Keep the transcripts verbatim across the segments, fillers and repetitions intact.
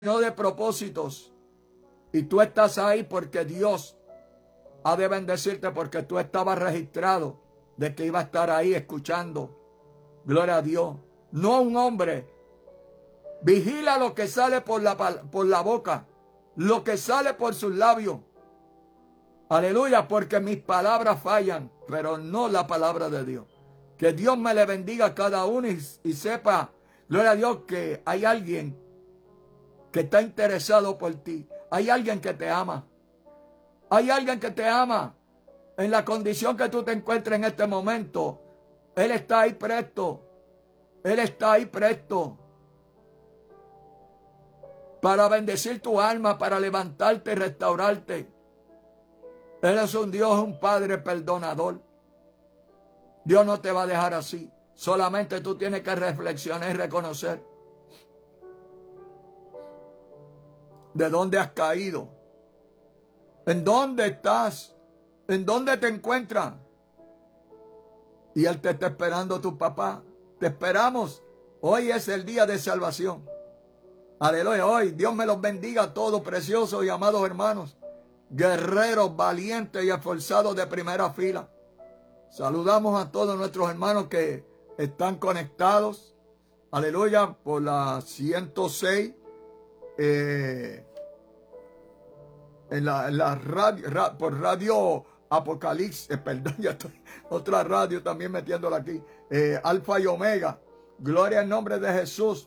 de propósitos. Y tú estás ahí porque Dios ha de bendecirte, porque tú estabas registrado de que iba a estar ahí escuchando. Gloria a Dios. No un hombre. Vigila lo que sale por la, por la boca, lo que sale por sus labios. Aleluya, porque mis palabras fallan, pero no la palabra de Dios. Que Dios me le bendiga a cada uno y, y sepa, gloria a Dios, que hay alguien que está interesado por ti. Hay alguien que te ama. Hay alguien que te ama. En la condición que tú te encuentres en este momento, Él está ahí presto. Él está ahí presto para bendecir tu alma, para levantarte y restaurarte. Él es un Dios, un Padre perdonador. Dios no te va a dejar así. Solamente tú tienes que reflexionar y reconocer de dónde has caído, en dónde estás, en dónde te encuentras. Y Él te está esperando, tu papá. Te esperamos. Hoy es el día de salvación. Aleluya. Hoy Dios me los bendiga a todos, preciosos y amados hermanos, guerreros valientes y esforzados de primera fila. Saludamos a todos nuestros hermanos que están conectados. Aleluya. Por la ciento seis. Eh, en la, en la radio, ra, por radio Apocalipsis, eh, perdón, ya estoy, otra radio también metiéndola aquí, eh, Alfa y Omega, gloria al nombre de Jesús,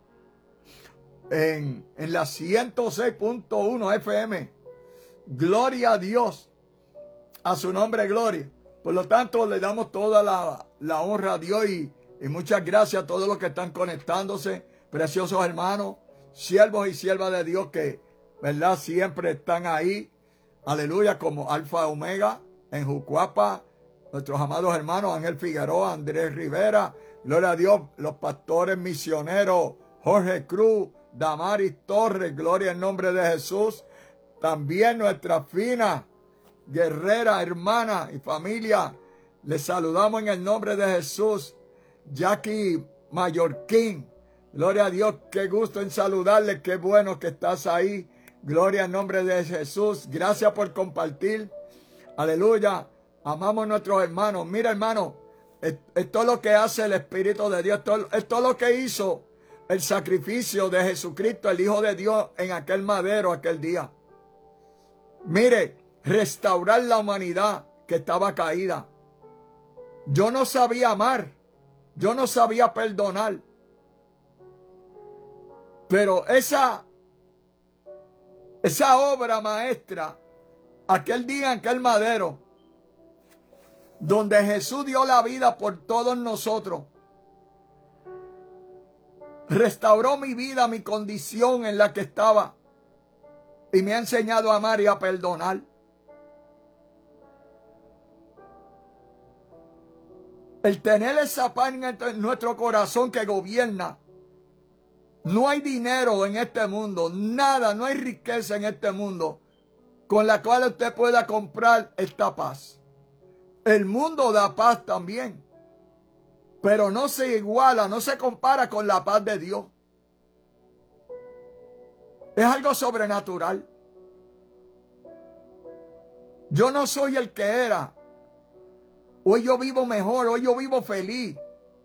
en, en la ciento seis punto uno F M, gloria a Dios, a su nombre gloria. Por lo tanto, le damos toda la, la honra a Dios y, y muchas gracias a todos los que están conectándose, preciosos hermanos, siervos y siervas de Dios que, verdad, siempre están ahí. Aleluya, como Alfa Omega en Jucuapa, nuestros amados hermanos Ángel Figueroa, Andrés Rivera, gloria a Dios, los pastores misioneros, Jorge Cruz, Damaris Torres, gloria en nombre de Jesús. También nuestra fina, guerrera, hermana y familia, les saludamos en el nombre de Jesús. Jackie Mallorquín, gloria a Dios, qué gusto en saludarle, qué bueno que estás ahí. Gloria al nombre de Jesús. Gracias por compartir. Aleluya. Amamos a nuestros hermanos. Mira, hermano, esto es lo que hace el Espíritu de Dios. Esto, esto es lo que hizo el sacrificio de Jesucristo, el Hijo de Dios, en aquel madero, aquel día. Mire, restaurar la humanidad que estaba caída. Yo no sabía amar. Yo no sabía perdonar. Pero esa... Esa obra maestra, aquel día en aquel madero, donde Jesús dio la vida por todos nosotros, restauró mi vida, mi condición en la que estaba, y me ha enseñado a amar y a perdonar. El tener esa paz en nuestro corazón que gobierna. No hay dinero en este mundo, nada, no hay riqueza en este mundo con la cual usted pueda comprar esta paz. El mundo da paz también, pero no se iguala, no se compara con la paz de Dios. Es algo sobrenatural. Yo no soy el que era. Hoy yo vivo mejor, hoy yo vivo feliz.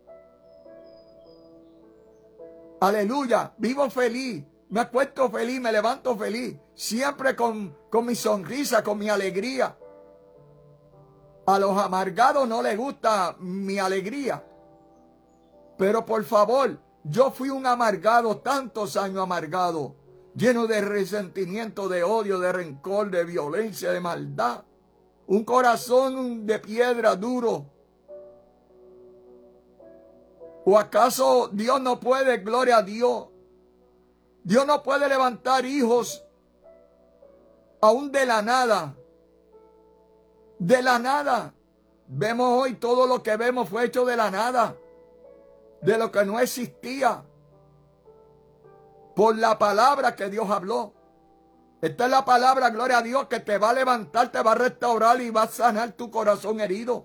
Aleluya, vivo feliz, me acuesto feliz, me levanto feliz, siempre con, con mi sonrisa, con mi alegría. A los amargados no les gusta mi alegría. Pero por favor, yo fui un amargado, tantos años amargado, lleno de resentimiento, de odio, de rencor, de violencia, de maldad. Un corazón de piedra duro. ¿O acaso Dios no puede, gloria a Dios? Dios no puede levantar hijos aún de la nada. De la nada. Vemos hoy todo lo que vemos fue hecho de la nada. De lo que no existía. Por la palabra que Dios habló. Esta es la palabra, gloria a Dios, que te va a levantar, te va a restaurar y va a sanar tu corazón herido.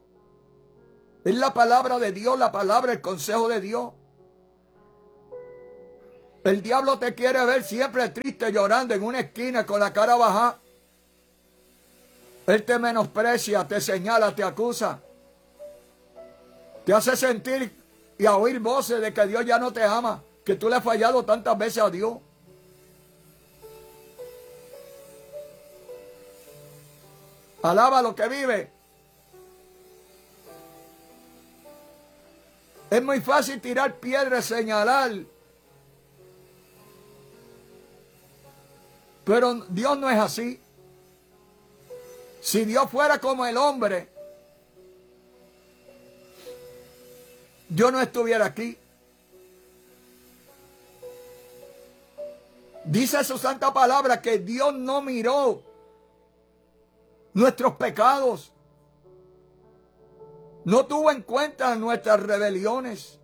Es la palabra de Dios, la palabra, el consejo de Dios. El diablo te quiere ver siempre triste, llorando en una esquina con la cara baja. Él te menosprecia, te señala, te acusa. Te hace sentir y a oír voces de que Dios ya no te ama, que tú le has fallado tantas veces a Dios. Alaba lo que vive. Es muy fácil tirar piedras, señalar. Pero Dios no es así. Si Dios fuera como el hombre, yo no estuviera aquí. Dice su santa palabra que Dios no miró nuestros pecados. No tuvo en cuenta nuestras rebeliones.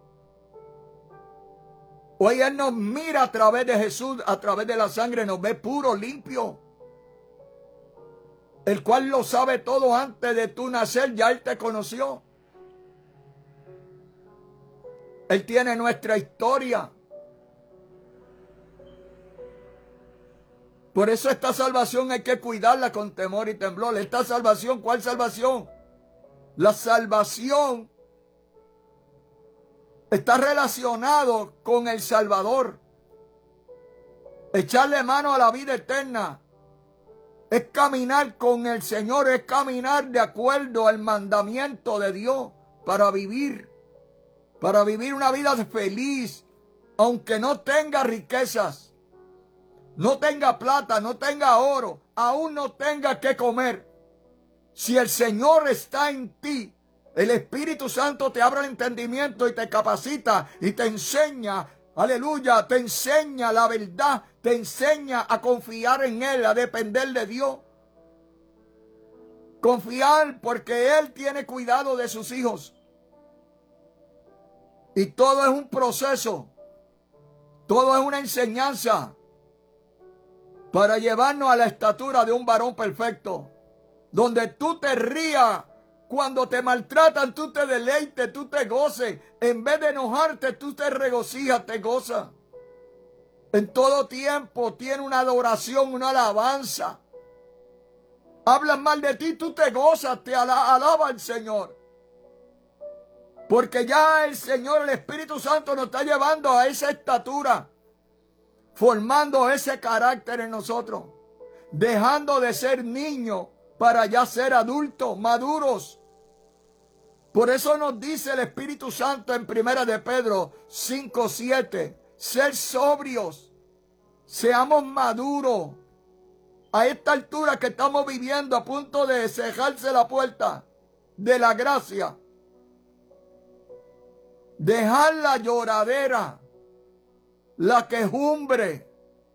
Hoy Él nos mira a través de Jesús, a través de la sangre, nos ve puro, limpio. El cual lo sabe todo antes de tu nacer, ya Él te conoció. Él tiene nuestra historia. Por eso esta salvación hay que cuidarla con temor y temblor. Esta salvación, ¿cuál salvación? La salvación está relacionado con el Salvador. Echarle mano a la vida eterna es caminar con el Señor, es caminar de acuerdo al mandamiento de Dios para vivir, para vivir una vida feliz, aunque no tenga riquezas, no tenga plata, no tenga oro, aún no tenga que comer. Si el Señor está en ti, el Espíritu Santo te abre el entendimiento y te capacita y te enseña, aleluya, te enseña la verdad, te enseña a confiar en Él, a depender de Dios. Confiar porque Él tiene cuidado de sus hijos. Y todo es un proceso, todo es una enseñanza para llevarnos a la estatura de un varón perfecto. Donde tú te rías, cuando te maltratan, tú te deleites, tú te goces. En vez de enojarte, tú te regocijas, te gozas. En todo tiempo tiene una adoración, una alabanza. Hablan mal de ti, tú te gozas, te ala alaba al Señor. Porque ya el Señor, el Espíritu Santo nos está llevando a esa estatura, formando ese carácter en nosotros, dejando de ser niños para ya ser adultos, maduros. Por eso nos dice el Espíritu Santo en Primera de Pedro cinco, siete, ser sobrios, seamos maduros. A esta altura que estamos viviendo, a punto de cerrarse la puerta de la gracia, dejar la lloradera, la quejumbre,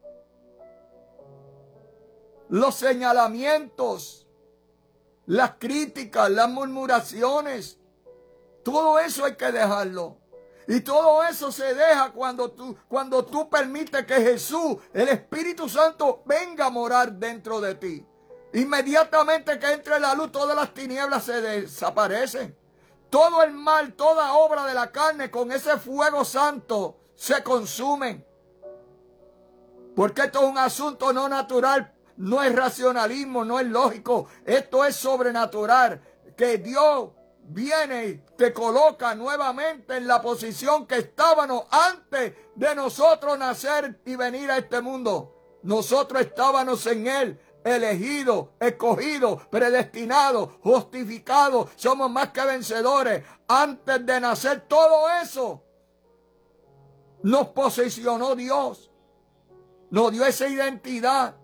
los señalamientos, las críticas, las murmuraciones, todo eso hay que dejarlo. Y todo eso se deja cuando tú, cuando tú permites que Jesús, el Espíritu Santo, venga a morar dentro de ti. Inmediatamente que entre la luz, todas las tinieblas se desaparecen. Todo el mal, toda obra de la carne, con ese fuego santo, se consumen. Porque esto es un asunto no natural. No es racionalismo, no es lógico. Esto es sobrenatural. Que Dios viene y te coloca nuevamente en la posición que estábamos antes de nosotros nacer y venir a este mundo. Nosotros estábamos en Él, elegidos, escogidos, predestinados, justificados. Somos más que vencedores. Antes de nacer, todo eso nos posicionó Dios. Nos dio esa identidad.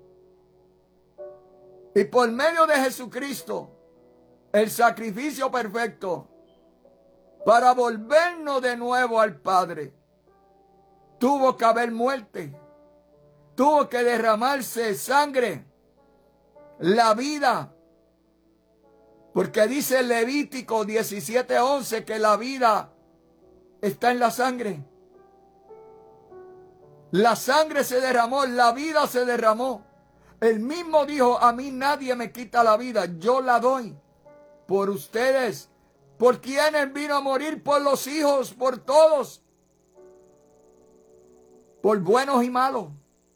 Y por medio de Jesucristo, el sacrificio perfecto, para volvernos de nuevo al Padre, tuvo que haber muerte, tuvo que derramarse sangre, la vida, porque dice Levítico diecisiete, once que la vida está en la sangre. La sangre se derramó, la vida se derramó. Él mismo dijo, a mí nadie me quita la vida, yo la doy por ustedes. ¿Por quiénes vino a morir? Por los hijos, por todos. por buenos y malos,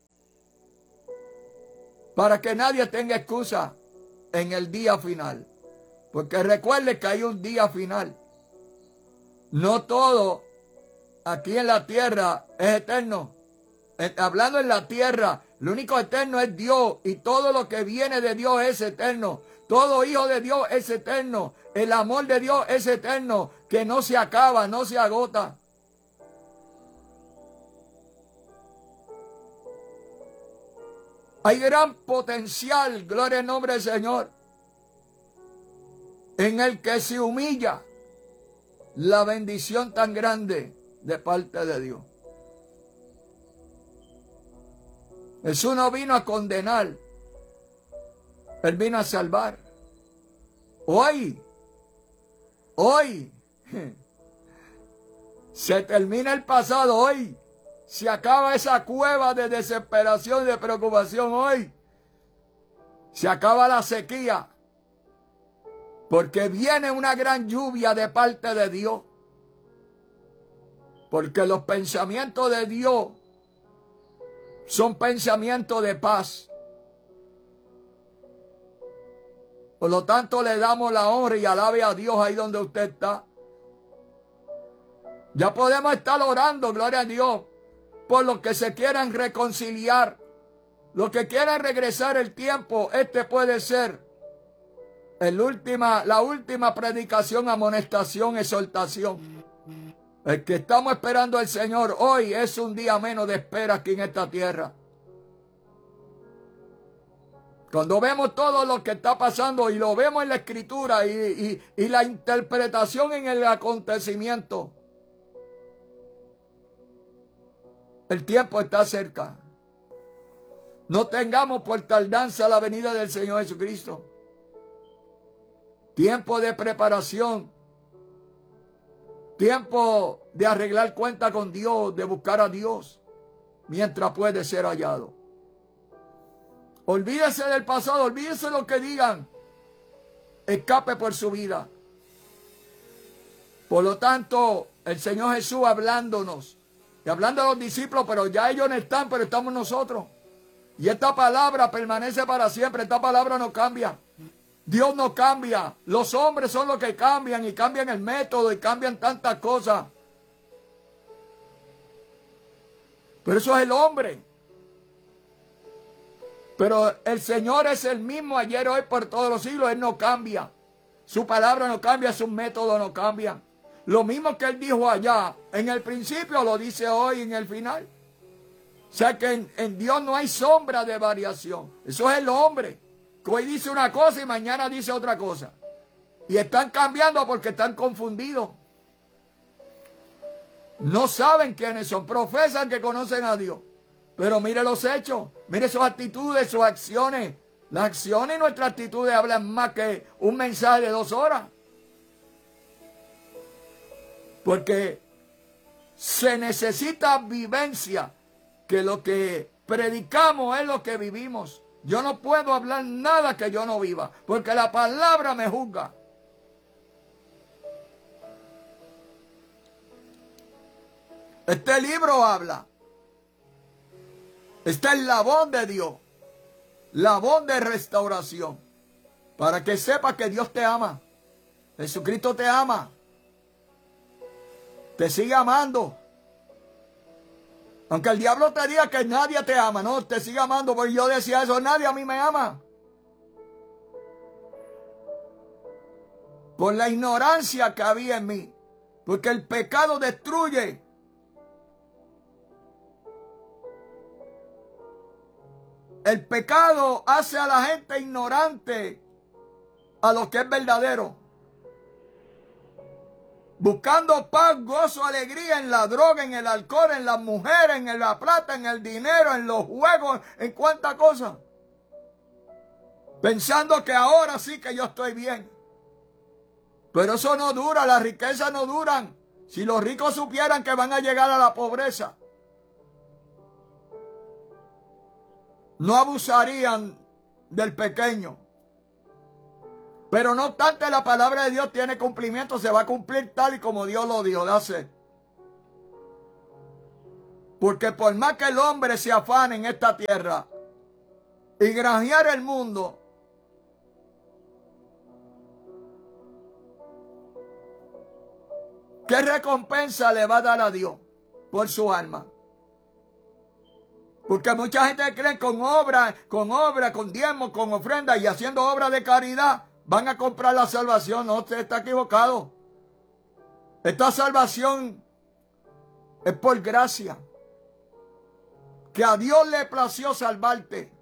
para que nadie tenga excusa en el día final. Porque recuerde que hay un día final. No todo aquí en la tierra es eterno. Hablando en la tierra, lo único eterno es Dios, y todo lo que viene de Dios es eterno. Todo hijo de Dios es eterno. El amor de Dios es eterno, que no se acaba, no se agota. Hay gran potencial, gloria al nombre del Señor, en el que se humilla la bendición tan grande de parte de Dios. Jesús no vino a condenar, Él vino a salvar. Hoy, hoy, se termina el pasado, hoy se acaba esa cueva de desesperación y de preocupación, hoy se acaba la sequía, porque viene una gran lluvia de parte de Dios, porque los pensamientos de Dios son pensamientos de paz. Por lo tanto, le damos la honra y alabe a Dios ahí donde usted está. Ya podemos estar orando, gloria a Dios, por los que se quieran reconciliar, los que quieran regresar el tiempo. Este puede ser el última, la última predicación, amonestación, exhortación. El que estamos esperando al Señor hoy es un día menos de espera aquí en esta tierra. Cuando vemos todo lo que está pasando y lo vemos en la escritura y, y, y la interpretación en el acontecimiento, el tiempo está cerca. No tengamos por tardanza la venida del Señor Jesucristo. Tiempo de preparación. Tiempo de arreglar cuenta con Dios, de buscar a Dios, mientras puede ser hallado. Olvídese del pasado, olvídese de lo que digan. Escape por su vida. Por lo tanto, el Señor Jesús hablándonos, y hablando a los discípulos, pero ya ellos no están, pero estamos nosotros. Y esta palabra permanece para siempre, esta palabra no cambia. Dios no cambia, los hombres son los que cambian, y cambian el método, y cambian tantas cosas. Pero eso es el hombre. Pero el Señor es el mismo ayer, hoy, por todos los siglos. Él no cambia. Su palabra no cambia, sus métodos no cambian. Lo mismo que Él dijo allá en el principio, lo dice hoy en el final. O sea que en, en Dios no hay sombra de variación. Eso es el hombre, que hoy dice una cosa y mañana dice otra cosa. Y están cambiando porque están confundidos. No saben quiénes son. Profesan que conocen a Dios. Pero mire los hechos, mire sus actitudes, sus acciones. Las acciones y nuestras actitudes hablan más que un mensaje de dos horas. Porque se necesita vivencia, que lo que predicamos es lo que vivimos. Yo no puedo hablar nada que yo no viva, porque la palabra me juzga. Este libro habla. Esta es la voz de Dios, la voz de restauración, para que sepas que Dios te ama. Jesucristo te ama, te sigue amando. Aunque el diablo te diga que nadie te ama, no, te sigue amando, porque yo decía eso, nadie a mí me ama. Por la ignorancia que había en mí, porque el pecado destruye. El pecado hace a la gente ignorante a lo que es verdadero. Buscando paz, gozo, alegría en la droga, en el alcohol, en las mujeres, en la plata, en el dinero, en los juegos, en cuánta cosa. Pensando que ahora sí que yo estoy bien. Pero eso no dura, las riquezas no duran. Si los ricos supieran que van a llegar a la pobreza, no abusarían del pequeño. Pero no obstante, la palabra de Dios tiene cumplimiento, se va a cumplir tal y como Dios lo dio de hacer. Porque por más que el hombre se afane en esta tierra y granjear el mundo, ¿qué recompensa le va a dar a Dios por su alma? Porque mucha gente cree con obra, con obra, con diezmo, con ofrenda y haciendo obra de caridad van a comprar la salvación. No, usted está equivocado. Esta salvación es por gracia. Que a Dios le plació salvarte.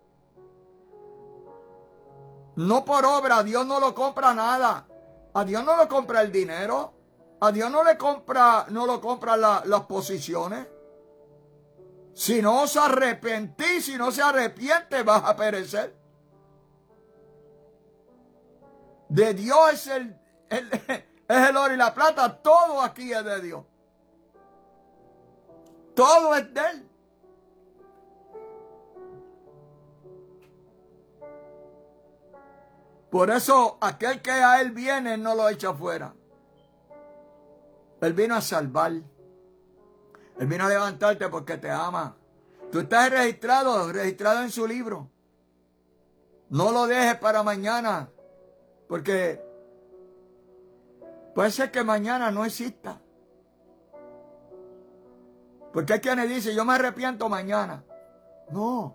No por obra, a Dios no lo compra nada. A Dios no lo compra el dinero. A Dios no le compra, no lo compra la, las posiciones. Si no os arrepentís, si no se arrepiente, vas a perecer. De Dios es el, el, es el oro y la plata. Todo aquí es de Dios. Todo es de Él. Por eso aquel que a Él viene no lo echa fuera. Él vino a salvar. Él vino a levantarte porque te ama. Tú estás registrado, registrado en su libro. No lo dejes para mañana, porque puede ser que mañana no exista. Porque hay quienes dicen, yo me arrepiento mañana. No.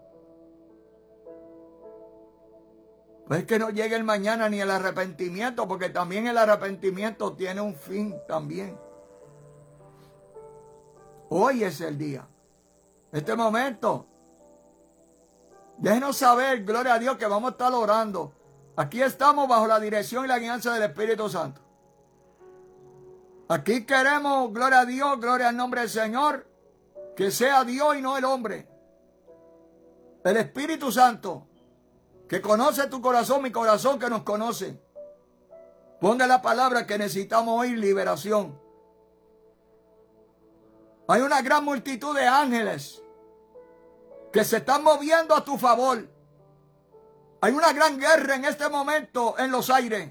Pues que no llegue el mañana ni el arrepentimiento, porque también el arrepentimiento tiene un fin también. Hoy es el día. Este momento. Déjenos saber, gloria a Dios, que vamos a estar orando. Aquí estamos bajo la dirección y la guianza del Espíritu Santo. Aquí queremos, gloria a Dios, gloria al nombre del Señor, que sea Dios y no el hombre. El Espíritu Santo, que conoce tu corazón, mi corazón que nos conoce. Ponga la palabra que necesitamos oír, liberación. Hay una gran multitud de ángeles que se están moviendo a tu favor. Hay una gran guerra en este momento en los aires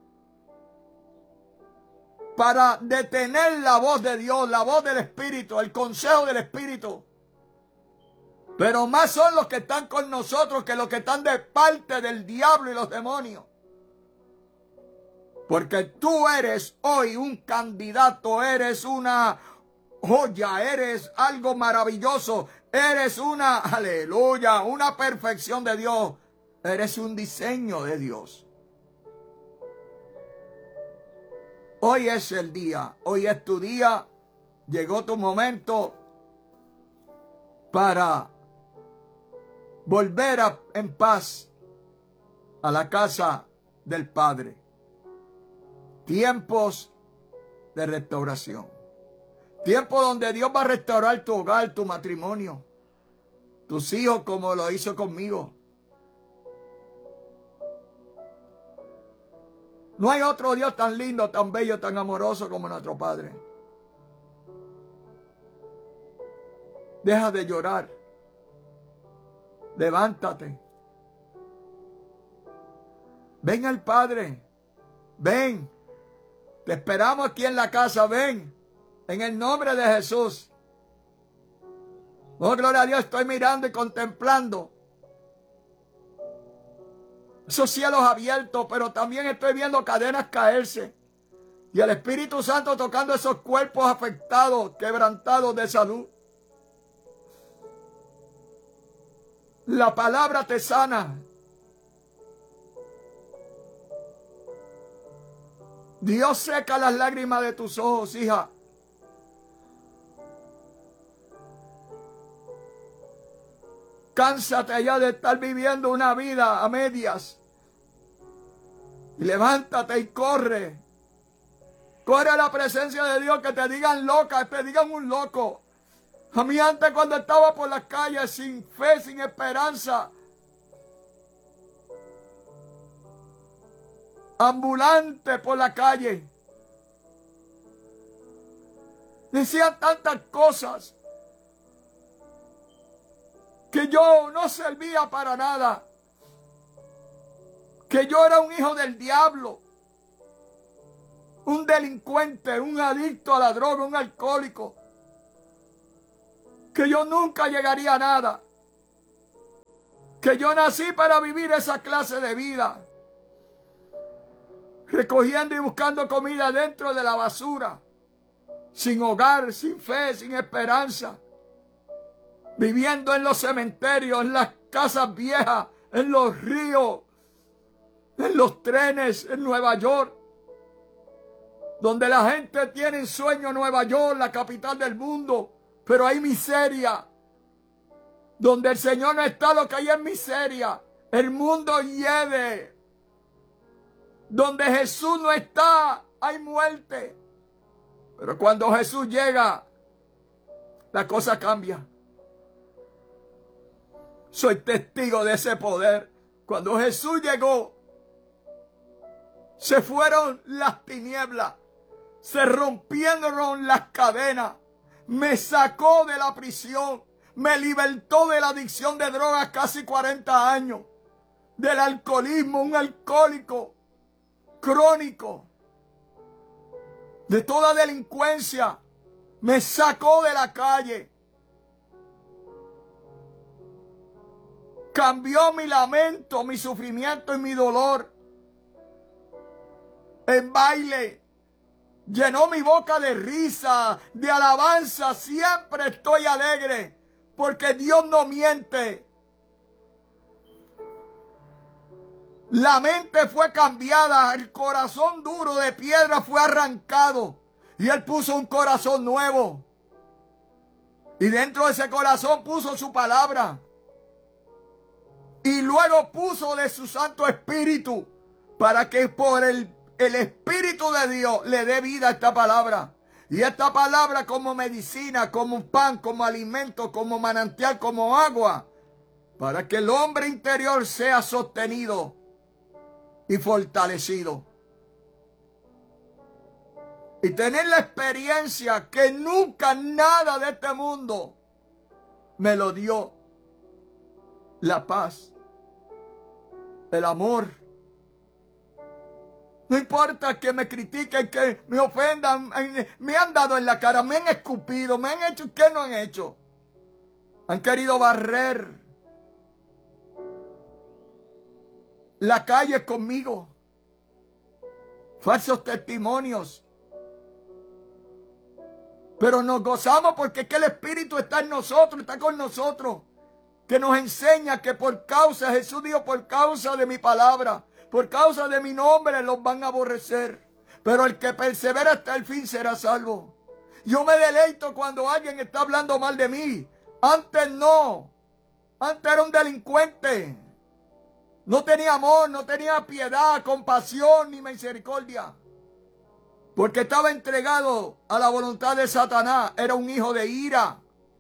para detener la voz de Dios, la voz del Espíritu, el consejo del Espíritu. Pero más son los que están con nosotros que los que están de parte del diablo y los demonios. Porque tú eres hoy un candidato, eres una joya, eres algo maravilloso, eres una, aleluya, una perfección de Dios, eres un diseño de Dios. Hoy es el día, hoy es tu día, llegó tu momento para volver a, en paz a la casa del Padre. Tiempos de restauración. Tiempo donde Dios va a restaurar tu hogar, tu matrimonio, tus hijos como lo hizo conmigo. No hay otro Dios tan lindo, tan bello, tan amoroso como nuestro Padre. Deja de llorar. Levántate. Ven al Padre. Ven. Te esperamos aquí en la casa. Ven. En el nombre de Jesús. Oh, gloria a Dios. Estoy mirando y contemplando esos cielos abiertos, pero también estoy viendo cadenas caerse. Y el Espíritu Santo tocando esos cuerpos afectados, quebrantados de salud. La palabra te sana. Dios seca las lágrimas de tus ojos, hija. Cánsate ya de estar viviendo una vida a medias. Y levántate y corre. Corre a la presencia de Dios, que te digan loca, te digan un loco. A mí antes, cuando estaba por las calles sin fe, sin esperanza, ambulante por la calle, decían tantas cosas que yo no servía para nada, que yo era un hijo del diablo, un delincuente, un adicto a la droga, un alcohólico. que yo nunca llegaría a nada, que yo nací para vivir esa clase de vida, recogiendo y buscando comida dentro de la basura, sin hogar, sin fe, sin esperanza, viviendo en los cementerios, en las casas viejas, en los ríos, en los trenes en Nueva York, donde la gente tiene en sueño Nueva York, la capital del mundo, pero hay miseria. Donde el Señor no está, lo que hay es miseria. El mundo hiede. Donde Jesús no está, hay muerte. Pero cuando Jesús llega, la cosa cambia. Soy testigo de ese poder. Cuando Jesús llegó, se fueron las tinieblas, se rompieron las cadenas, me sacó de la prisión, me libertó de la adicción de drogas casi cuarenta años, del alcoholismo, un alcohólico crónico, de toda delincuencia, me sacó de la calle, cambió mi lamento, mi sufrimiento y mi dolor en baile, llenó mi boca de risa, de alabanza. Siempre estoy alegre porque Dios no miente. La mente fue cambiada, el corazón duro de piedra fue arrancado y Él puso un corazón nuevo. Y dentro de ese corazón puso su palabra. Y luego puso de su Santo Espíritu para que por el El Espíritu de Dios le dé vida a esta palabra. Y esta palabra como medicina, como pan, como alimento, como manantial, como agua. Para que el hombre interior sea sostenido y fortalecido. Y tener la experiencia que nunca nada de este mundo me lo dio. La paz, el amor. No importa que me critiquen, que me ofendan, me han dado en la cara, me han escupido, me han hecho, ¿qué no han hecho? Han querido barrer la calle conmigo. Falsos testimonios. Pero nos gozamos porque es que el Espíritu está en nosotros, está con nosotros. Que nos enseña que por causa, Jesús dijo, por causa de mi palabra, por causa de mi nombre los van a aborrecer. Pero el que persevera hasta el fin será salvo. Yo me deleito cuando alguien está hablando mal de mí. Antes no. Antes era un delincuente. No tenía amor, no tenía piedad, compasión ni misericordia. Porque estaba entregado a la voluntad de Satanás. Era un hijo de ira.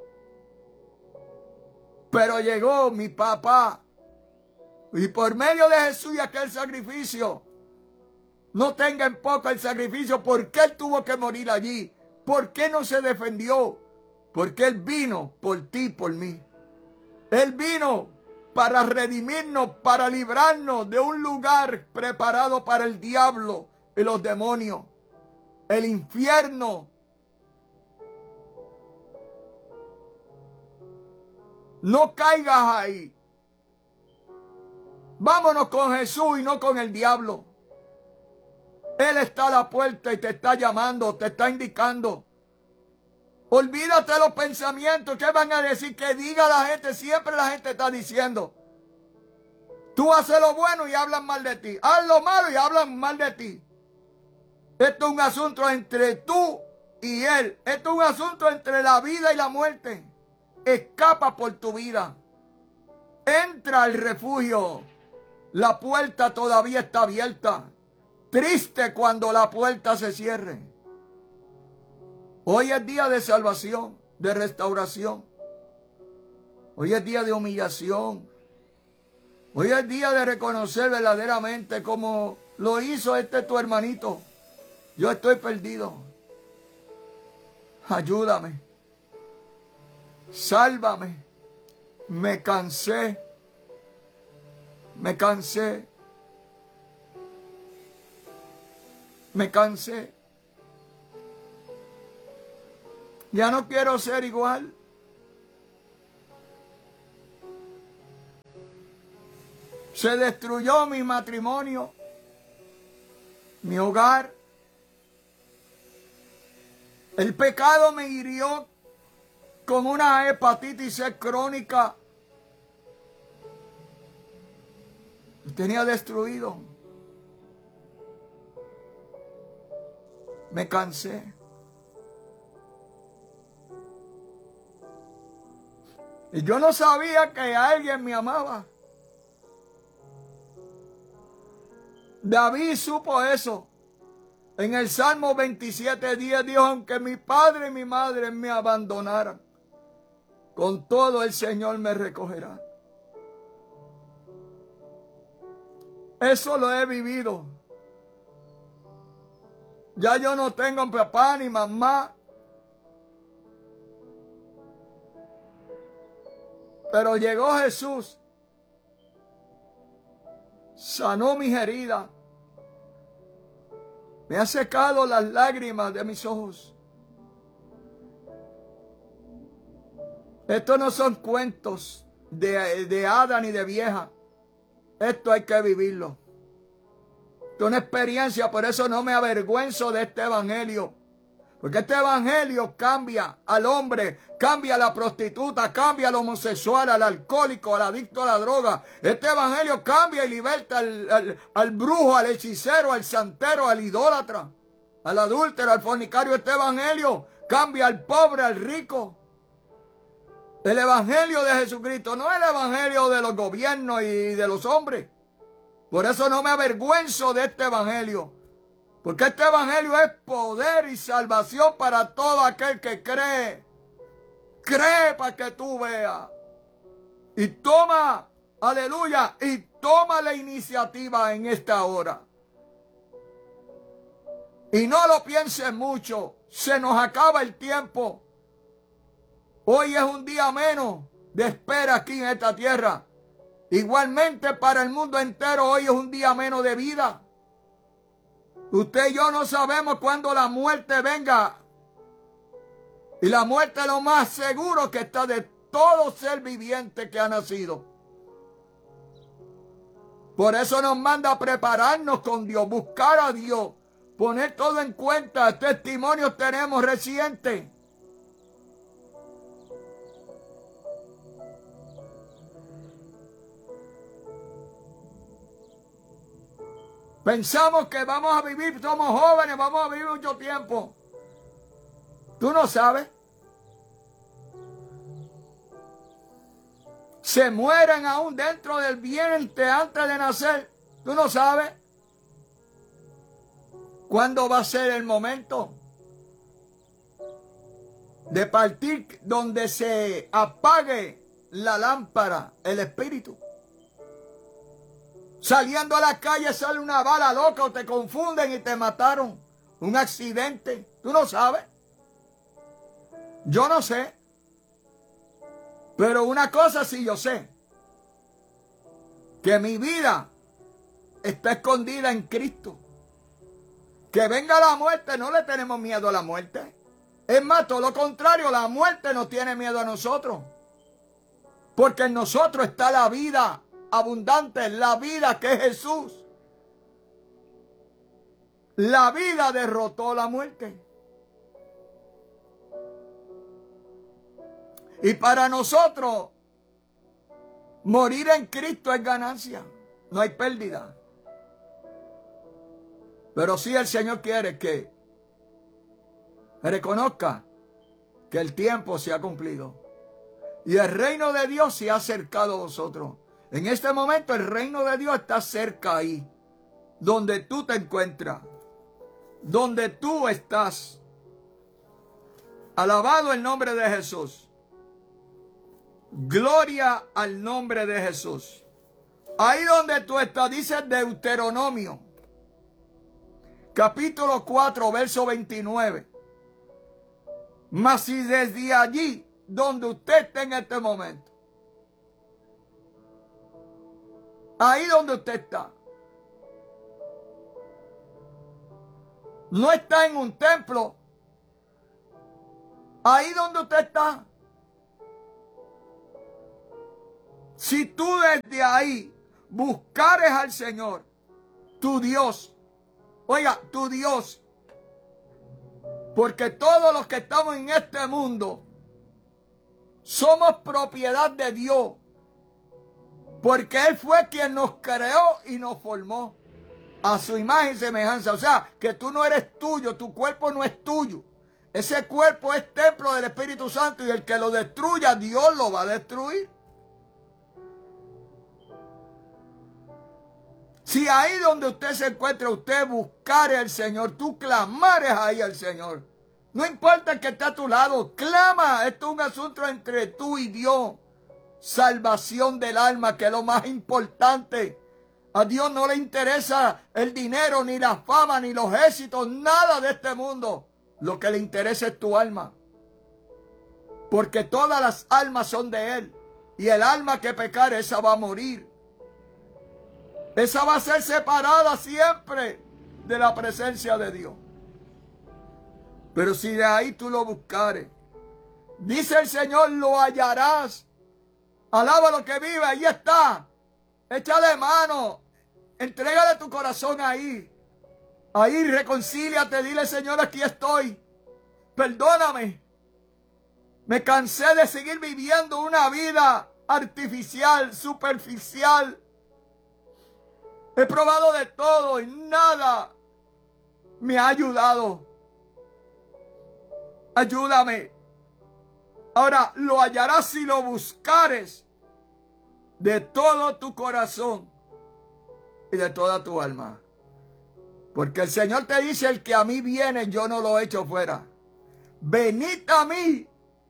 Pero llegó mi papá. Y por medio de Jesús y aquel sacrificio, no tenga en poco el sacrificio. ¿Por qué Él tuvo que morir allí? ¿Por qué no se defendió? Porque Él vino por ti y por mí. Él vino para redimirnos, para librarnos de un lugar preparado para el diablo y los demonios. El infierno. No caigas ahí. Vámonos con Jesús y no con el diablo. Él está a la puerta y te está llamando, te está indicando. Olvídate de los pensamientos. ¿Qué van a decir? Que diga la gente. Siempre la gente está diciendo. Tú haces lo bueno y hablan mal de ti. Haz lo malo y hablan mal de ti. Esto es un asunto entre tú y Él. Esto es un asunto entre la vida y la muerte. Escapa por tu vida. Entra al refugio. La puerta todavía está abierta. Triste cuando la puerta se cierre. Hoy es día de salvación, de restauración. Hoy es día de humillación. Hoy es día de reconocer verdaderamente como lo hizo este tu hermanito. Yo estoy perdido. Ayúdame. Sálvame. Me cansé. Me cansé. Me cansé. Ya no quiero ser igual. Se destruyó mi matrimonio, mi hogar. El pecado me hirió con una hepatitis C crónica. Me tenía destruido. Me cansé. Y yo no sabía que alguien me amaba. David supo eso. En el Salmo veintisiete diez dijo, aunque mi padre y mi madre me abandonaran, con todo el Señor me recogerá. Eso lo he vivido. Ya yo no tengo papá ni mamá. Pero llegó Jesús. Sanó mis heridas. Me ha secado las lágrimas de mis ojos. Estos no son cuentos de, de hada ni de vieja. Esto hay que vivirlo. Esto es una experiencia, por eso no me avergüenzo de este evangelio. Porque este evangelio cambia al hombre, cambia a la prostituta, cambia al homosexual, al alcohólico, al adicto a la droga. Este evangelio cambia y liberta al, al, al brujo, al hechicero, al santero, al idólatra, al adúltero, al fornicario. Este evangelio cambia al pobre, al rico. El evangelio de Jesucristo no es el evangelio de los gobiernos y de los hombres. Por eso no me avergüenzo de este evangelio. Porque este evangelio es poder y salvación para todo aquel que cree. Cree para que tú veas. Y toma, aleluya, y toma la iniciativa en esta hora. Y no lo pienses mucho. Se nos acaba el tiempo. Hoy es un día menos de espera aquí en esta tierra. Igualmente para el mundo entero hoy es un día menos de vida. Usted y yo no sabemos cuándo la muerte venga. Y la muerte es lo más seguro que está de todo ser viviente que ha nacido. Por eso nos manda a prepararnos con Dios, buscar a Dios, poner todo en cuenta. Testimonios tenemos recientes. Pensamos que vamos a vivir, somos jóvenes, vamos a vivir mucho tiempo. Tú no sabes. Se mueren aún dentro del vientre antes de nacer. Tú no sabes. ¿Cuándo va a ser el momento de partir donde se apague la lámpara, el espíritu? Saliendo a la calle sale una bala loca o te confunden y te mataron. Un accidente. Tú no sabes. Yo no sé. Pero una cosa sí yo sé. Que mi vida está escondida en Cristo. Que venga la muerte, no le tenemos miedo a la muerte. Es más, todo lo contrario, la muerte no tiene miedo a nosotros. Porque en nosotros está la vida abundante, la vida que es Jesús. La vida derrotó la muerte. Y para nosotros, morir en Cristo es ganancia. No hay pérdida. Pero sí el Señor quiere que reconozca que el tiempo se ha cumplido. Y el reino de Dios se ha acercado a vosotros. En este momento el reino de Dios está cerca ahí, donde tú te encuentras, donde tú estás. Alabado el nombre de Jesús. Gloria al nombre de Jesús. Ahí donde tú estás, dice Deuteronomio, capítulo cuatro, verso veintinueve. Mas si desde allí, donde usted está en este momento, ahí donde usted está, no está en un templo, ahí donde usted está, si tú desde ahí buscares al Señor, tu Dios. Oiga, tu Dios. Porque todos los que estamos en este mundo somos propiedad de Dios. Porque Él fue quien nos creó y nos formó a su imagen y semejanza. O sea, que tú no eres tuyo, tu cuerpo no es tuyo. Ese cuerpo es templo del Espíritu Santo y el que lo destruya, Dios lo va a destruir. Si ahí donde usted se encuentra, usted buscare al Señor, tú clamares ahí al Señor. No importa el que esté a tu lado, clama. Esto es un asunto entre tú y Dios. Salvación del alma, que es lo más importante. A Dios no le interesa el dinero, ni la fama, ni los éxitos, nada de este mundo. Lo que le interesa es tu alma. Porque todas las almas son de Él. Y el alma que pecare, esa va a morir. Esa va a ser separada siempre de la presencia de Dios. Pero si de ahí tú lo buscares, dice el Señor, lo hallarás. Alaba lo que vive, ahí está. Échale mano. Entrégale tu corazón ahí. Ahí reconcíliate, dile, Señor, aquí estoy. Perdóname. Me cansé de seguir viviendo una vida artificial, superficial. He probado de todo y nada me ha ayudado. Ayúdame. Ahora lo hallarás si lo buscares de todo tu corazón y de toda tu alma. Porque el Señor te dice, el que a mí viene, yo no lo echo fuera. Venid a mí.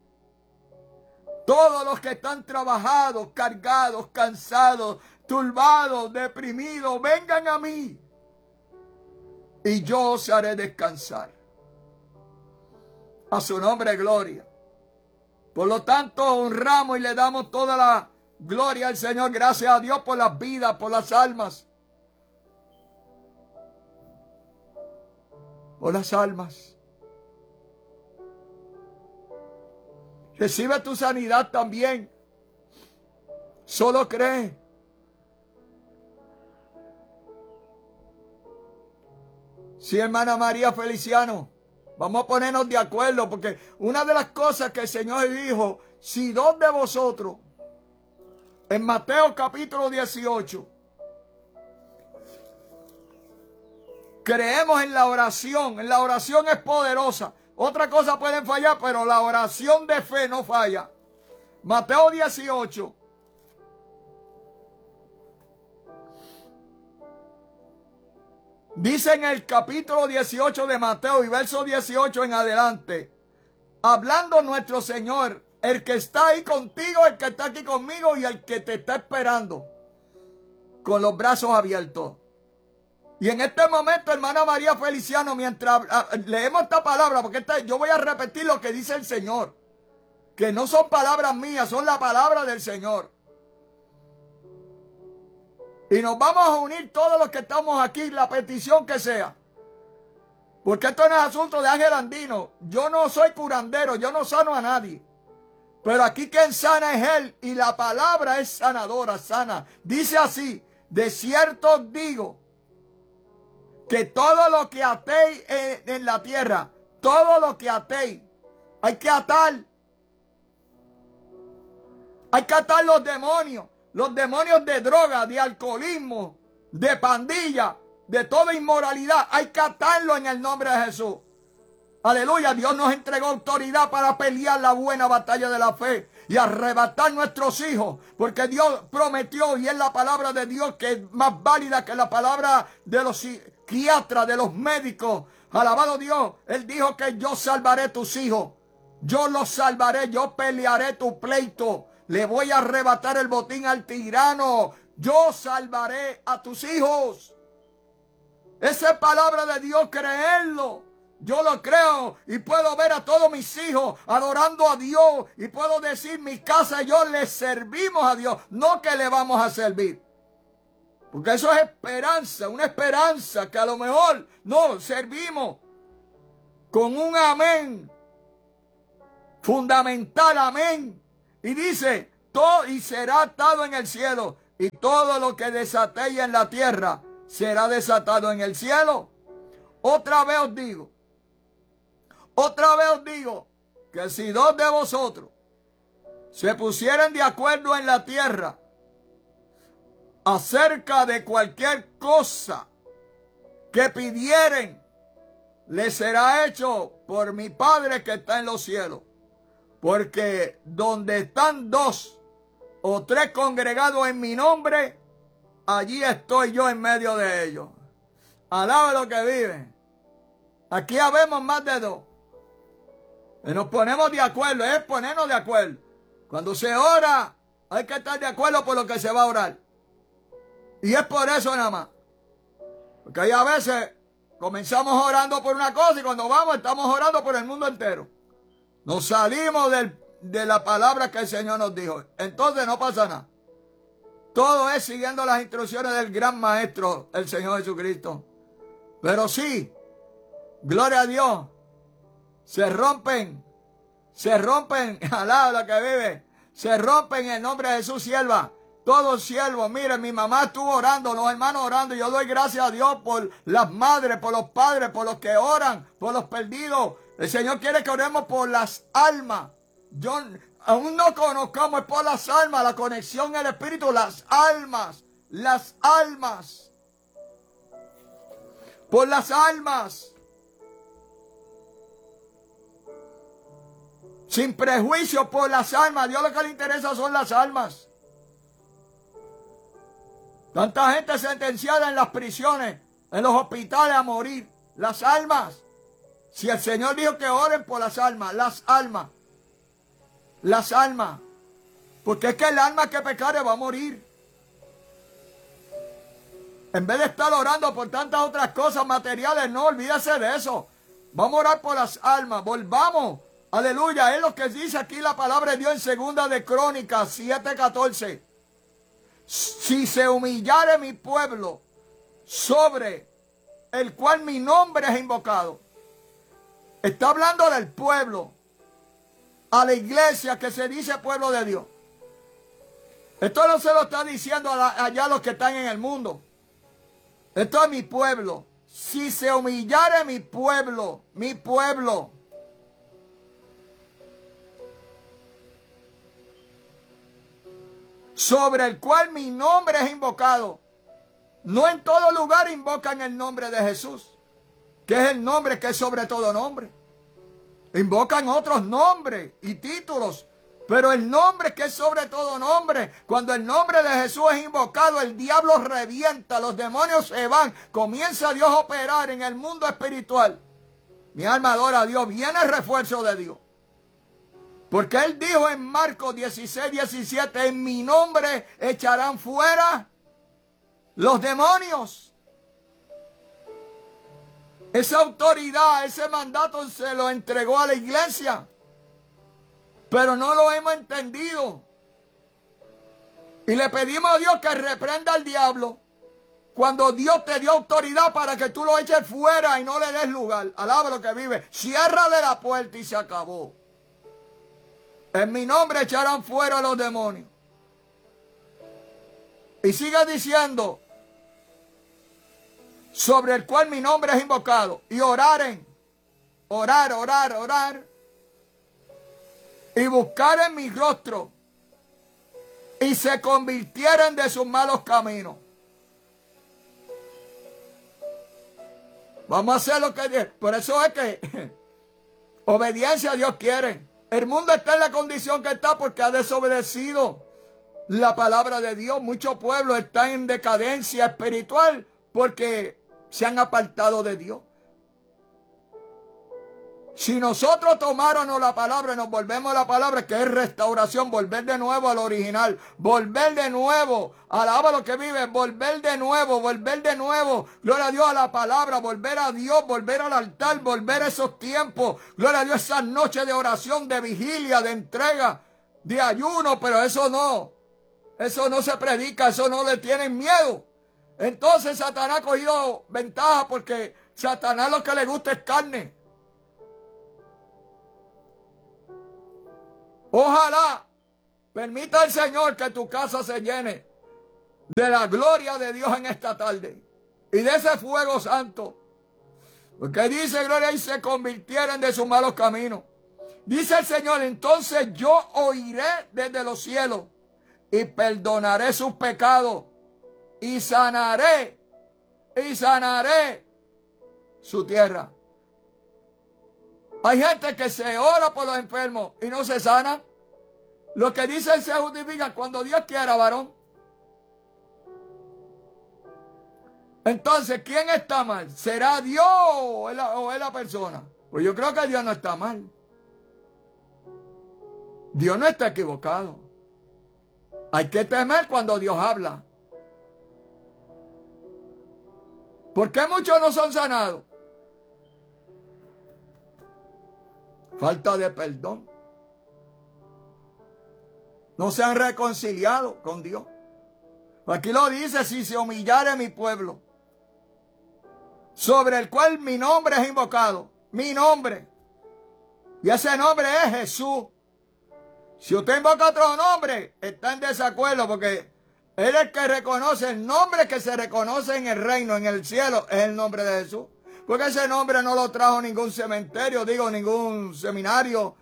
Todos los que están trabajados, cargados, cansados, turbados, deprimidos, vengan a mí. Y yo os haré descansar. A su nombre, gloria. Por lo tanto, honramos y le damos toda la gloria al Señor. Gracias a Dios por las vidas, por las almas. Por las almas. Recibe tu sanidad también. Solo cree. Sí, hermana María Feliciano. Vamos a ponernos de acuerdo, porque una de las cosas que el Señor dijo, si dos de vosotros, en Mateo capítulo dieciocho, creemos en la oración, en la oración es poderosa. Otra cosa pueden fallar, pero la oración de fe no falla. Mateo dieciocho. Dice en el capítulo dieciocho de Mateo y verso dieciocho en adelante, hablando nuestro Señor, el que está ahí contigo, el que está aquí conmigo y el que te está esperando, con los brazos abiertos. Y en este momento, hermana María Feliciano, mientras leemos esta palabra, porque esta, yo voy a repetir lo que dice el Señor, que no son palabras mías, son la palabra del Señor. Y nos vamos a unir todos los que estamos aquí, la petición que sea. Porque esto no es asunto de Ángel Andino. Yo no soy curandero, yo no sano a nadie. Pero aquí quien sana es Él y la palabra es sanadora, sana. Dice así, de cierto os digo que todo lo que atéis en, en la tierra, todo lo que atéis, hay que atar. Hay que atar los demonios. Los demonios de droga, de alcoholismo, de pandilla, de toda inmoralidad, hay que atarlo en el nombre de Jesús. Aleluya, Dios nos entregó autoridad para pelear la buena batalla de la fe y arrebatar nuestros hijos, porque Dios prometió, y es la palabra de Dios que es más válida que la palabra de los psiquiatras, de los médicos. Alabado Dios, Él dijo que yo salvaré tus hijos, yo los salvaré, yo pelearé tu pleito. Le voy a arrebatar el botín al tirano. Yo salvaré a tus hijos. Esa es palabra de Dios, creerlo. Yo lo creo y puedo ver a todos mis hijos adorando a Dios. Y puedo decir, mi casa y yo le servimos a Dios. No que le vamos a servir. Porque eso es esperanza, una esperanza que a lo mejor no servimos con un amén. Fundamental, amén. Y dice, todo y será atado en el cielo y todo lo que desatéis en la tierra será desatado en el cielo. Otra vez os digo, otra vez os digo, que si dos de vosotros se pusieren de acuerdo en la tierra acerca de cualquier cosa que pidieren, les será hecho por mi Padre que está en los cielos. Porque donde están dos o tres congregados en mi nombre, allí estoy yo en medio de ellos. Alaba lo que viven. Aquí habemos más de dos. Y nos ponemos de acuerdo, es ponernos de acuerdo. Cuando se ora, hay que estar de acuerdo por lo que se va a orar. Y es por eso nada más. Porque hay a veces comenzamos orando por una cosa y cuando vamos estamos orando por el mundo entero. Nos salimos del, de la palabra que el Señor nos dijo. Entonces no pasa nada. Todo es siguiendo las instrucciones del gran maestro, el Señor Jesucristo. Pero sí, gloria a Dios, se rompen, se rompen, alaba lo que vive, se rompen en el nombre de Jesús, sierva. Todos siervos, miren, mi mamá estuvo orando, los hermanos orando. Y yo doy gracias a Dios por las madres, por los padres, por los que oran, por los perdidos. El Señor quiere que oremos por las almas. Yo aún no conozcamos, es por las almas, la conexión en el Espíritu, las almas, las almas. Por las almas. Sin prejuicio por las almas. A Dios lo que le interesa son las almas. Tanta gente sentenciada en las prisiones, en los hospitales a morir. Las almas. Si el Señor dijo que oren por las almas, las almas. Las almas. Porque es que el alma que pecare va a morir. En vez de estar orando por tantas otras cosas materiales, no, olvídese de eso. Vamos a orar por las almas. Volvamos. Aleluya. Es lo que dice aquí la palabra de Dios en segunda de Crónicas siete catorce. Si se humillare mi pueblo, sobre el cual mi nombre es invocado. Está hablando del pueblo, a la iglesia que se dice pueblo de Dios. Esto no se lo está diciendo a la, allá a los que están en el mundo. Esto es mi pueblo. Si se humillare mi pueblo, mi pueblo, sobre el cual mi nombre es invocado. No en todo lugar invocan el nombre de Jesús, que es el nombre que es sobre todo nombre. Invocan otros nombres y títulos, pero el nombre que es sobre todo nombre, cuando el nombre de Jesús es invocado, el diablo revienta, los demonios se van, comienza Dios a operar en el mundo espiritual. Mi alma adora a Dios, viene el refuerzo de Dios. Porque Él dijo en Marcos dieciséis, diecisiete, en mi nombre echarán fuera los demonios. Esa autoridad, ese mandato se lo entregó a la iglesia. Pero no lo hemos entendido. Y le pedimos a Dios que reprenda al diablo. Cuando Dios te dio autoridad para que tú lo eches fuera y no le des lugar. Alaba lo que vive. Ciérrale la puerta y se acabó. En mi nombre echarán fuera a los demonios. Y sigue diciendo, sobre el cual mi nombre es invocado. Y oraren, orar, orar, orar. Y buscaren mi rostro. Y se convirtieren de sus malos caminos. Vamos a hacer lo que Dios. Por eso es que obediencia a Dios quiere. El mundo está en la condición que está porque ha desobedecido la palabra de Dios. Muchos pueblos están en decadencia espiritual porque se han apartado de Dios. Si nosotros tomáramos la palabra y nos volvemos a la palabra, que es restauración, volver de nuevo al original, volver de nuevo, alaba lo que vive, volver de nuevo, volver de nuevo, gloria a Dios a la palabra, volver a Dios, volver al altar, volver a esos tiempos, gloria a Dios, esas noches de oración, de vigilia, de entrega, de ayuno, pero eso no, eso no se predica, eso no le tienen miedo. Entonces Satanás ha cogido ventaja porque Satanás lo que le gusta es carne. Ojalá permita el Señor que tu casa se llene de la gloria de Dios en esta tarde y de ese fuego santo. Porque dice, gloria, y se convirtieron de sus malos caminos. Dice el Señor, entonces yo oiré desde los cielos y perdonaré sus pecados y sanaré, y sanaré su tierra. Hay gente que se ora por los enfermos y no se sana. Lo que dice él se justifica cuando Dios quiera, varón. Entonces, ¿quién está mal? ¿Será Dios o es la, o es la persona? Pues yo creo que Dios no está mal. Dios no está equivocado. Hay que temer cuando Dios habla. ¿Por qué muchos no son sanados? Falta de perdón. No se han reconciliado con Dios. Aquí lo dice, si se humillare mi pueblo, sobre el cual mi nombre es invocado, mi nombre, y ese nombre es Jesús. Si usted invoca otro nombre, está en desacuerdo, porque él es el que reconoce, el nombre que se reconoce en el reino, en el cielo, es el nombre de Jesús. Porque ese nombre no lo trajo ningún cementerio, digo, ningún seminario,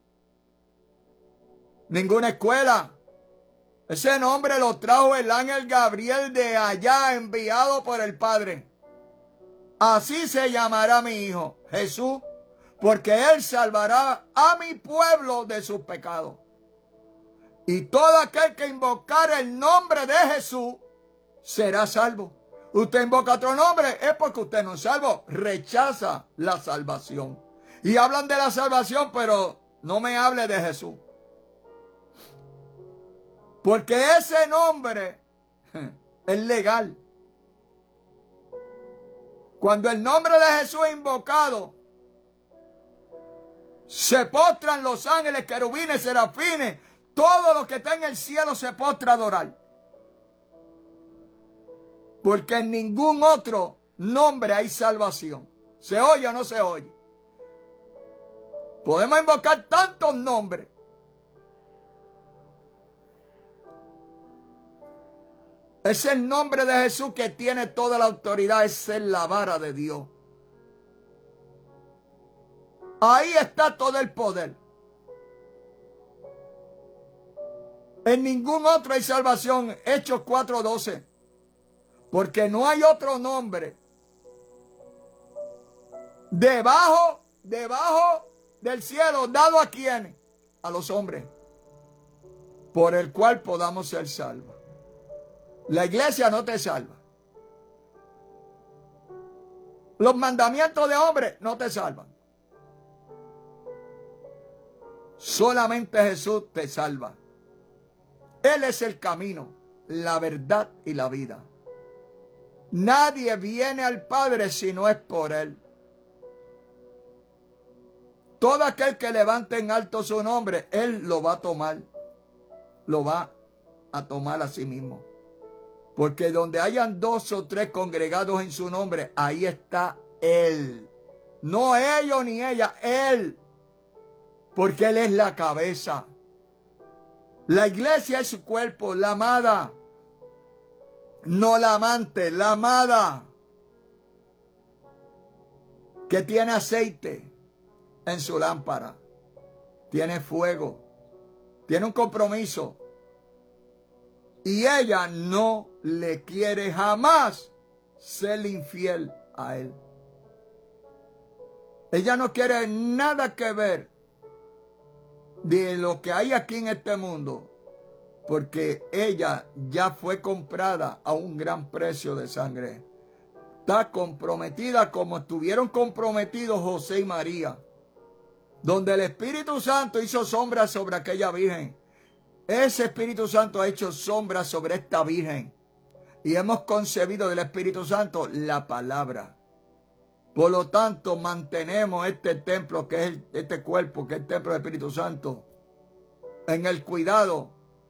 ninguna escuela. Ese nombre lo trajo el ángel Gabriel de allá, enviado por el Padre. Así se llamará mi hijo, Jesús, porque él salvará a mi pueblo de sus pecados. Y todo aquel que invocare el nombre de Jesús será salvo. Usted invoca otro nombre, es porque usted no es salvo. Rechaza la salvación. Y hablan de la salvación, pero no me hable de Jesús. Porque ese nombre es legal. Cuando el nombre de Jesús es invocado, se postran los ángeles, querubines, serafines, todo lo que está en el cielo se postra a adorar. Porque en ningún otro nombre hay salvación. ¿Se oye o no se oye? Podemos invocar tantos nombres. Es el nombre de Jesús que tiene toda la autoridad. Es la vara de Dios. Ahí está todo el poder. En ningún otro hay salvación. Hechos cuatro doce. Porque no hay otro nombre debajo, debajo del cielo dado a quienes, a los hombres, por el cual podamos ser salvos. La iglesia no te salva. Los mandamientos de hombres no te salvan. Solamente Jesús te salva. Él es el camino, la verdad y la vida. Nadie viene al Padre si no es por Él. Todo aquel que levante en alto su nombre, Él lo va a tomar. Lo va a tomar a sí mismo. Porque donde hayan dos o tres congregados en su nombre, ahí está Él. No ellos ni ella, Él. Porque Él es la cabeza. La iglesia es su cuerpo, la amada. No la amante, la amada. Que tiene aceite en su lámpara. Tiene fuego. Tiene un compromiso. Y ella no le quiere jamás ser infiel a él. Ella no quiere nada que ver de lo que hay aquí en este mundo, porque ella ya fue comprada a un gran precio de sangre. Está comprometida como estuvieron comprometidos José y María, donde el Espíritu Santo hizo sombra sobre aquella virgen. Ese Espíritu Santo ha hecho sombra sobre esta virgen. Y hemos concebido del Espíritu Santo la palabra. Por lo tanto, mantenemos este templo, que es el, este cuerpo, que es el templo del Espíritu Santo, en el cuidado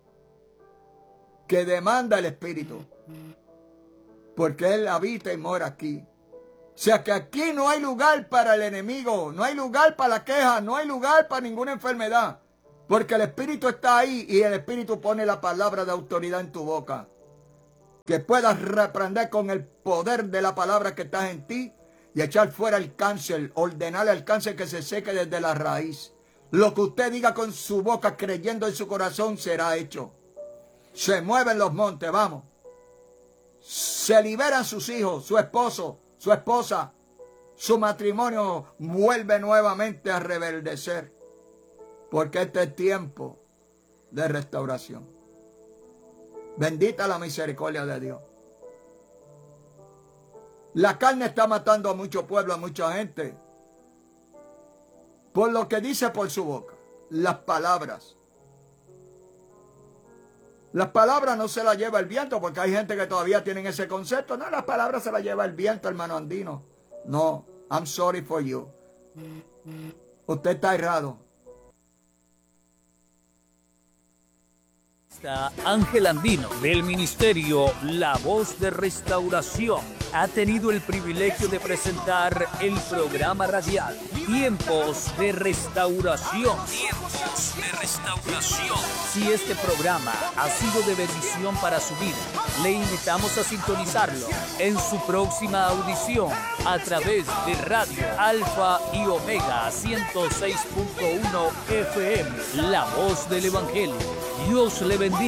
que demanda el Espíritu. Porque Él habita y mora aquí. O sea que aquí no hay lugar para el enemigo, no hay lugar para la queja, no hay lugar para ninguna enfermedad. Porque el Espíritu está ahí y el Espíritu pone la palabra de autoridad en tu boca. que puedas reprender con el poder de la palabra que está en ti y echar fuera el cáncer, ordenarle al cáncer que se seque desde la raíz. Lo que usted diga con su boca, creyendo en su corazón, será hecho. Se mueven los montes, vamos. Se liberan sus hijos, su esposo, su esposa. Su matrimonio vuelve nuevamente a rebeldecer. Porque este es tiempo de restauración. Bendita la misericordia de Dios. La carne está matando a mucho pueblo, a mucha gente. Por lo que dice por su boca. Las palabras. Las palabras no se las lleva el viento, porque hay gente que todavía tienen ese concepto. No, las palabras se las lleva el viento, hermano Andino. No, I'm sorry for you. Usted está errado. Ángel Andino, del ministerio La Voz de Restauración, ha tenido el privilegio de presentar el programa radial Tiempos de Restauración. Tiempos de Restauración. Si este programa ha sido de bendición para su vida, le invitamos a sintonizarlo en su próxima audición a través de Radio Alfa y Omega ciento seis punto uno F M, La Voz del Evangelio. Dios le bendiga.